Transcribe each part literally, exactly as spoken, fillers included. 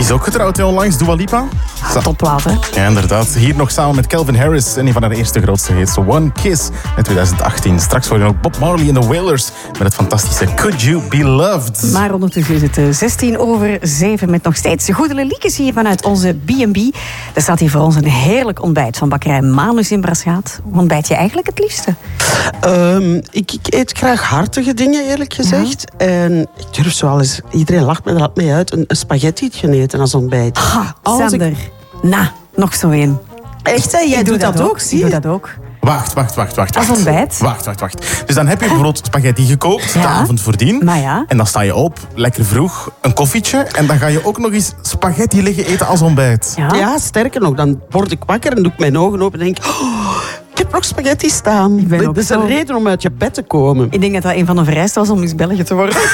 Is ook getrouwd hè, onlangs, Dua Lipa. Ja, topplaat, hè? Ja, inderdaad. Hier nog samen met Calvin Harris en een van haar eerste grootste hits, One Kiss in twintig achttien. Straks hoor je ook Bob Marley en de Wailers met het fantastische Could You Be Loved. Maar ondertussen is het zestien over zeven met nog steeds de goede liedjes hier vanuit onze B en B. Er staat hier voor ons een heerlijk ontbijt van bakkerij Manus in Braschaat. Hoe ontbijt je eigenlijk het liefste? Um, ik, ik eet graag hartige dingen, eerlijk gezegd. Ja. En ik durf zoals iedereen lacht me er laat mee uit, een, een spaghetti eten als ontbijt. Ha, Sander. Ik... Na, nog zo één. Echt, hè? Jij ik doet doe dat, dat ook, zie je? Ik doe dat ook. Wacht, wacht, wacht, wacht. Als ontbijt? Wacht, wacht, wacht. Dus dan heb je bijvoorbeeld spaghetti gekookt, ja. de avond voordien. Maar ja. En dan sta je op, lekker vroeg, een koffietje. En dan ga je ook nog eens spaghetti liggen eten als ontbijt. Ja, ja sterker nog, dan word ik wakker en doe ik mijn ogen open en denk... Oh, ik heb nog spaghetti staan. Dat is een reden om uit je bed te komen. Ik denk dat dat een van de vereisten was om Miss België te worden.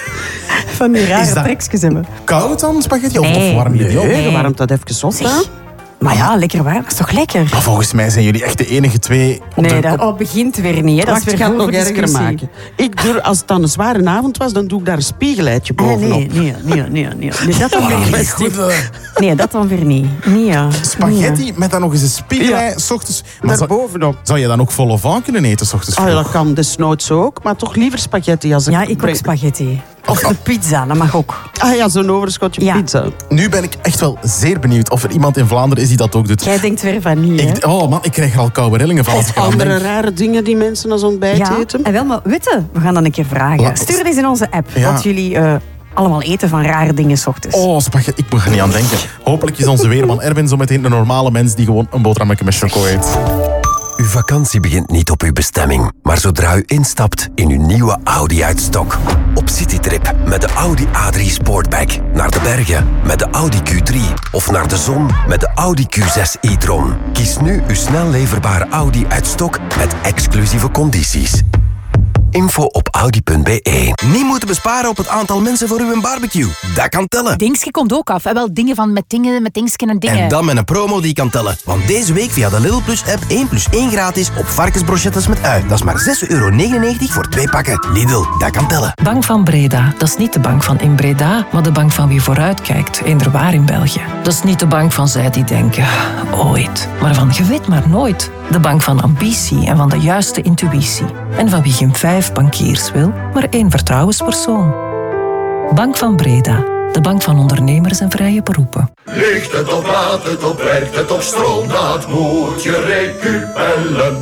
Van die rare trekjes hebben. Koud dan, spaghetti? Nee. Of warm je die op? Nee, je warmt dat even op, hè? Maar ja, lekker warm. Dat is toch lekker? Maar volgens mij zijn jullie echt de enige twee... Op nee, de, dat op... oh, begint weer niet. Hè. Dat Wacht, is weer gaat het nog erger discussie. maken. Ik durf, als het dan een zware avond was, dan doe ik daar een spiegeleitje bovenop. Nee, nee, nee, nee, nee, nee. Dat dan weer niet. Nee, dat dan weer niet. Nee, ja. Spaghetti met dan nog eens een spiegelei, ja. 's ochtends. Daar zou, bovenop. Zou je dan ook vol of aan kunnen eten, 's ochtends vroeg? Oh, dat kan desnoods ook, maar toch liever spaghetti als ik... Ja, ik ook spaghetti. Of de pizza, dat mag ook. Ah ja, zo'n overschotje ja. pizza. Nu ben ik echt wel zeer benieuwd of er iemand in Vlaanderen is die dat ook doet. Jij denkt weer van niet, hè? Ik, oh man, ik krijg er al koude rillingen van. Als Of ik andere denk. rare dingen die mensen als ontbijt ja. eten. En wel, maar witte, we gaan dan een keer vragen. Wat? Stuur het eens in onze app, Ja. wat jullie uh, allemaal eten van rare dingen 's ochtends. Oh, spaghetti, ik moet er niet aan denken. Hopelijk is onze weerman Erwin zo meteen een normale mens die gewoon een boterhammetje met choco eet. Uw vakantie begint niet op uw bestemming, maar zodra u instapt in uw nieuwe Audi uit stok. Op citytrip met de Audi A drie Sportback. Naar de bergen met de Audi Q drie. Of naar de zon met de Audi Q zes e-tron. Kies nu uw snel leverbare Audi uit stok met exclusieve condities. Info op audi punt b e. Niet moeten besparen op het aantal mensen voor uw barbecue. Dat kan tellen. Dingske komt ook af. En wel dingen van met dingen, met dingsken en dingen. En dan met een promo die kan tellen. Want deze week via de Lidl Plus app één plus één gratis op varkensbrochettes met ui. Dat is maar zes euro negenennegentig voor twee pakken. Lidl, dat kan tellen. Bank van Breda. Dat is niet de bank van in Breda, maar de bank van wie vooruitkijkt. Eenderwaar in België. Dat is niet de bank van zij die denken, ooit. Maar van je weet maar nooit. De bank van ambitie en van de juiste intuïtie. En van wie geen vijf bankiers wil, maar één vertrouwenspersoon. Bank van Breda. De bank van ondernemers en vrije beroepen. Ligt het op, laat het op, werkt het op stroom, dat moet je recupellen.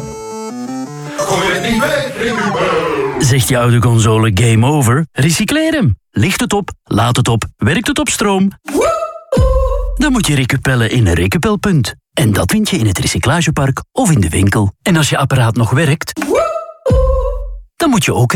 Gooi het niet weg, recupel. Zegt je oude console game over? Recycleer hem. Ligt het op, laat het op, werkt het op stroom? Dan moet je recupellen in een recupelpunt. En dat vind je in het recyclagepark of in de winkel. En als je apparaat nog werkt, dan moet je ook